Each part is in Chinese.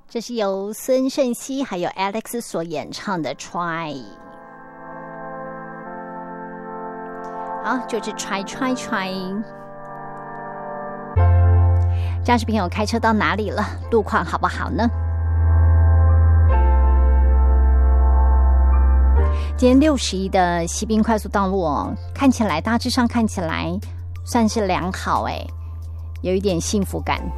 这是由孙盛熙还有 Alex 所演唱的 Try。 好，就是 Try。 驾驶朋友开车到哪里了？路况好不好呢？今天61的西滨快速道路哦，大致上看起来算是良好有一点幸福感。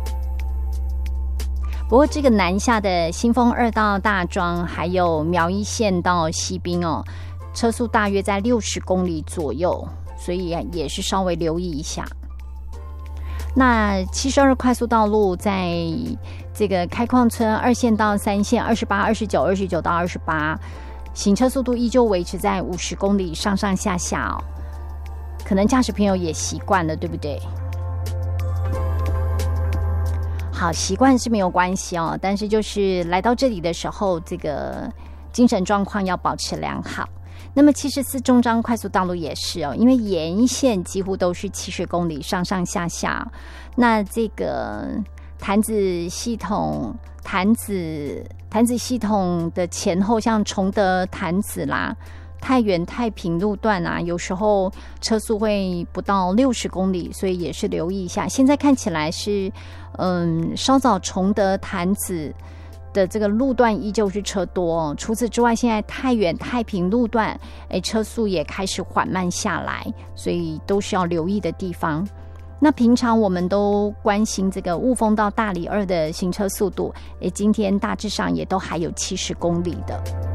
不过这个南下的新丰2到大庄还有苗一线到西滨哦，车速大约在60公里左右，所以也是稍微留意一下。那72快速道路在这个开矿村2线到3线28、29到28，行车速度依旧维持在50公里上下哦，可能驾驶朋友也习惯了，对不对？好，习惯是没有关系哦，但是就是来到这里的时候，这个精神状况要保持良好。那么74中彰快速道路也是哦，因为沿线几乎都是70公里上下，那这个潭子系统的前后，像崇德潭子啦、太原太平路段啊，有时候车速会不到60公里，所以也是留意一下。现在看起来是稍早崇德潭子的这个路段依旧是车多哦，除此之外，现在太原太平路段车速也开始缓慢下来，所以都是要留意的地方。那平常我们都关心这个雾峰到大里2的行车速度，今天大致上也都还有70公里的。